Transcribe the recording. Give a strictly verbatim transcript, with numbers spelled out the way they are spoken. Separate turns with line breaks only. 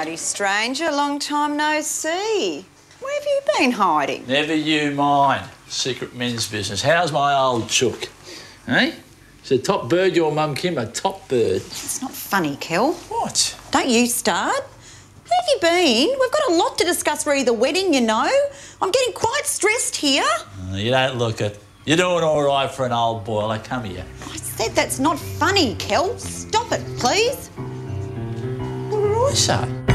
Howdy, stranger. Long time no see. Where have you been hiding?
Never you mind. Secret men's business. How's my old chook? Eh? It's a top bird, your mum, Kim, a top bird.
It's not funny, Kel.
What?
Don't you start. Where have you been? We've got a lot to discuss re the wedding, you know. I'm getting quite stressed here.
Uh, you don't look it. You're doing all right for an old boiler. Come here.
I said that's not funny, Kel. Stop it, please.
What did I say?